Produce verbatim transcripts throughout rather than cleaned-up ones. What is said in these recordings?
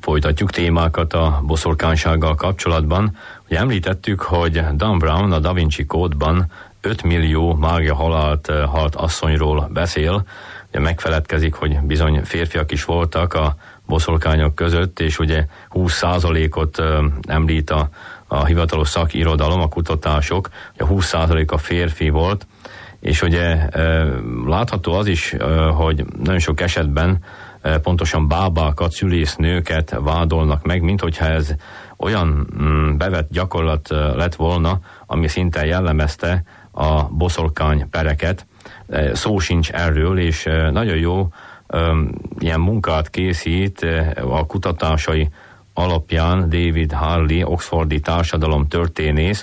Folytatjuk témákat a boszorkánysággal kapcsolatban. Ugye említettük, hogy Dan Brown a Da Vinci Kódban öt millió mágia halált halt asszonyról beszél. Ugye megfeledkezik, hogy bizony férfiak is voltak a boszorkányok között, és ugye húsz százalékot említ a, a hivatalos szakirodalom, a kutatások, ugye húsz százalék a férfi volt, és ugye látható az is, hogy nagyon sok esetben pontosan bábákat, szülésznőket vádolnak meg, mint hogyha ez olyan bevett gyakorlat lett volna, ami szinte jellemezte a boszorkány pereket. Szó sincs erről, és nagyon jó ilyen munkát készít a kutatásai alapján David Harley, oxfordi társadalomtörténész.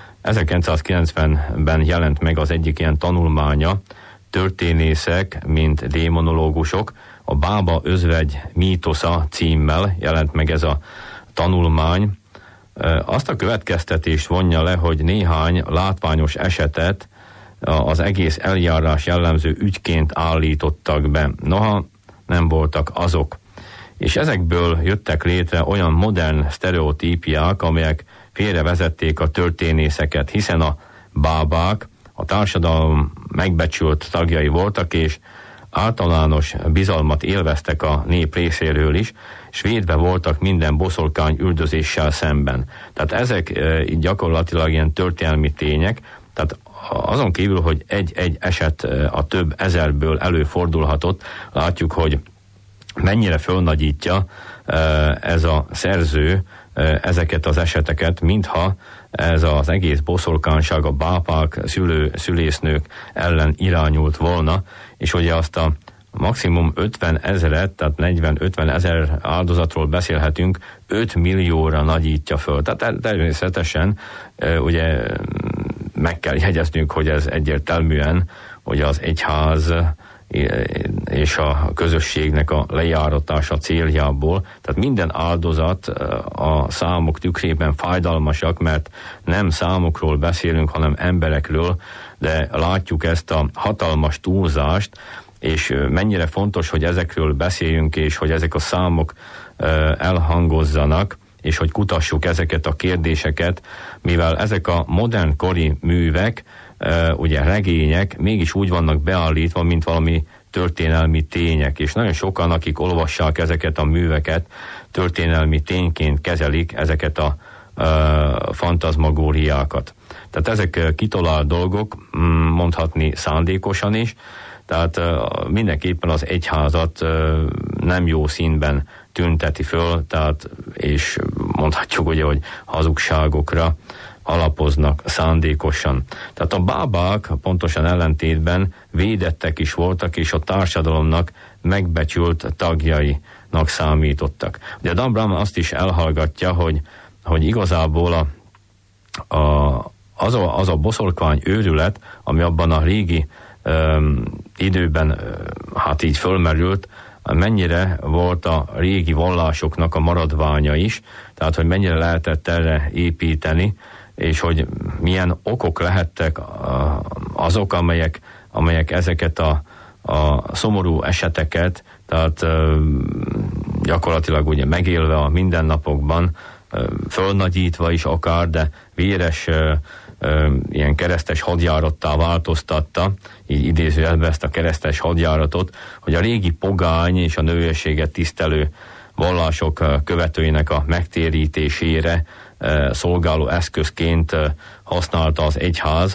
ezerkilencszázkilencvenben jelent meg az egyik ilyen tanulmánya, Történészek, mint démonológusok, a Bába özvegy mítosza címmel jelent meg ez a tanulmány. Azt a következtetést vonja le, hogy néhány látványos esetet az egész eljárás jellemző ügyként állítottak be. Noha nem voltak azok. És ezekből jöttek létre olyan modern sztereotípiák, amelyek félrevezették a történészeket, hiszen a bábák a társadalom megbecsült tagjai voltak, és általános bizalmat élveztek a nép részéről is, és védve voltak minden boszorkány üldözéssel szemben. Tehát ezek e, gyakorlatilag ilyen történelmi tények, tehát azon kívül, hogy egy-egy eset a több ezerből előfordulhatott, látjuk, hogy mennyire fölnagyítja e, ez a szerző e, ezeket az eseteket, mintha ez az egész boszorkányság a bábák, szülő, szülésznők ellen irányult volna, és ugye azt a maximum ötven ezeret, tehát negyven-ötven ezer áldozatról beszélhetünk, öt millióra nagyítja föl. Tehát természetesen ugye meg kell jegyeznünk, hogy ez egyértelműen, hogy az egyház és a közösségnek a lejáratása céljából. Tehát minden áldozat a számok tükrében fájdalmasak, mert nem számokról beszélünk, hanem emberekről, de látjuk ezt a hatalmas túlzást, és mennyire fontos, hogy ezekről beszéljünk, és hogy ezek a számok elhangozzanak, és hogy kutassuk ezeket a kérdéseket, mivel ezek a modern kori művek, ugye regények mégis úgy vannak beállítva, mint valami történelmi tények, és nagyon sokan, akik olvassák ezeket a műveket, történelmi tényként kezelik ezeket a uh, fantazmagóriákat. Tehát ezek kitalált dolgok, mondhatni szándékosan is, tehát uh, mindenképpen az egyházat uh, nem jó színben tünteti föl, tehát, és mondhatjuk ugye, hogy hazugságokra alapoznak szándékosan. Tehát a bábák pontosan ellentétben védettek is voltak, és a társadalomnak megbecsült tagjainak számítottak. Ugye Dan Brown azt is elhallgatja, hogy, hogy igazából a, a, az, a, az a boszorkány őrület, ami abban a régi um, időben hát így fölmerült, mennyire volt a régi vallásoknak a maradványa is, tehát hogy mennyire lehetett erre építeni, és hogy milyen okok lehettek azok, amelyek, amelyek ezeket a, a szomorú eseteket, tehát gyakorlatilag ugye megélve a mindennapokban, fölnagyítva is akár, de véres ilyen keresztes hadjárattá változtatta, így idézőjelben ezt a keresztes hadjáratot, hogy a régi pogány és a nőiességet tisztelő vallások követőinek a megtérítésére szolgáló eszközként használta az egyház.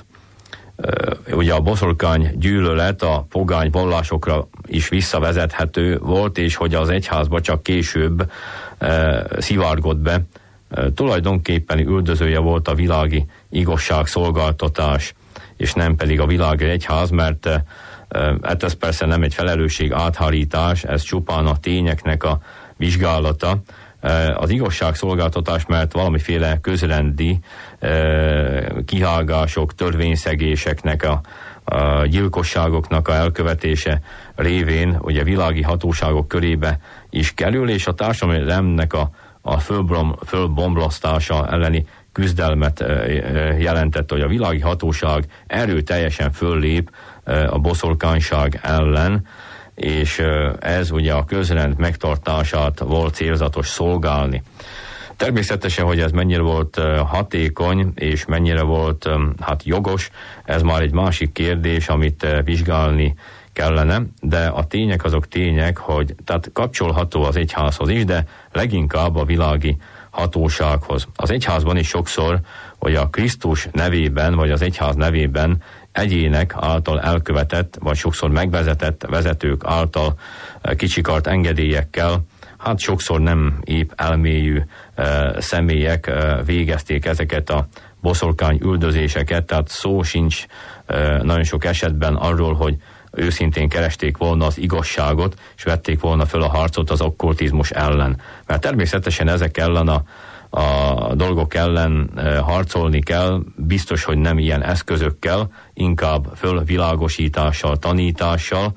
Ugye a boszorkány gyűlölet a pogány vallásokra is visszavezethető volt, és hogy az egyházba csak később szivárgott be. Tulajdonképpen üldözője volt a világi igazságszolgáltatás, és nem pedig a világi egyház, mert hát ez persze nem egy felelősség áthárítás, ez csupán a tényeknek a vizsgálata. Az igazságszolgáltatás, mert valamiféle közrendi kihágások, törvényszegéseknek a, a gyilkosságoknak a elkövetése révén ugye világi hatóságok körébe is kerül, és a társadalomnak a, a fölbom, fölbomlasztása elleni küzdelmet jelentett, hogy a világi hatóság erőteljesen föllép a boszorkányság ellen, és ez ugye a közrend megtartását volt célzatos szolgálni. Természetesen, hogy ez mennyire volt hatékony, és mennyire volt hát jogos, ez már egy másik kérdés, amit vizsgálni kellene, de a tények azok tények, hogy tehát kapcsolható az egyházhoz is, de leginkább a világi hatósághoz. Az egyházban is sokszor, hogy a Krisztus nevében, vagy az egyház nevében egyének által elkövetett, vagy sokszor megvezetett vezetők által kicsikart engedélyekkel, hát sokszor nem épp elmélyű e, személyek e, végezték ezeket a boszorkány üldözéseket, tehát szó sincs e, nagyon sok esetben arról, hogy őszintén keresték volna az igazságot, és vették volna föl a harcot az okkultizmus ellen. Mert természetesen ezek ellen a, a dolgok ellen e, harcolni kell, biztos, hogy nem ilyen eszközökkel, inkább fölvilágosítással, tanítással,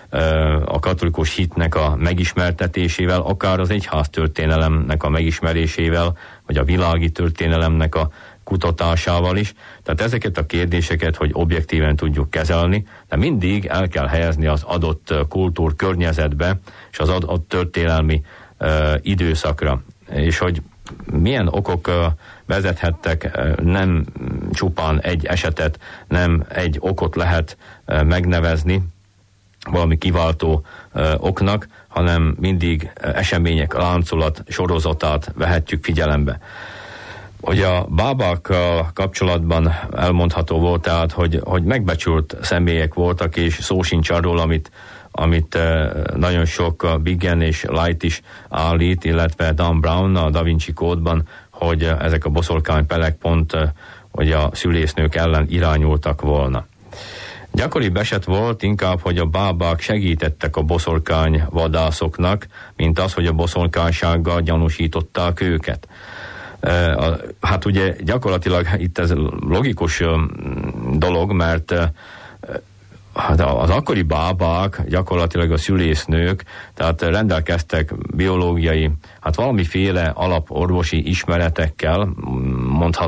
a katolikus hitnek a megismertetésével, akár az egyház történelemnek a megismerésével, vagy a világi történelemnek a kutatásával is. Tehát ezeket a kérdéseket, hogy objektíven tudjuk kezelni, de mindig el kell helyezni az adott kultúr környezetbe, és az adott történelmi uh, időszakra. És hogy milyen okok uh, vezethettek, uh, nem csupán egy esetet, nem egy okot lehet uh, megnevezni, valami kiváltó ö, oknak, hanem mindig események láncolat sorozatát vehetjük figyelembe. Hogy a bábákkal kapcsolatban elmondható volt, tehát, hogy, hogy megbecsült személyek voltak, és szó sincs arról, amit, amit nagyon sok Biggen és Light is állít, illetve Dan Brown a Da Vinci Kódban, hogy ezek a boszorkánypelek pont hogy a szülésznők ellen irányultak volna. Gyakoribb eset volt inkább, hogy a bábák segítettek a boszorkány vadászoknak, mint az, hogy a boszorkánysággal gyanúsították őket. Hát ugye gyakorlatilag itt ez logikus dolog, mert hát az akkori bábák, gyakorlatilag a szülésznők, tehát rendelkeztek biológiai, hát valamiféle alaporvosi ismeretekkel, mondhat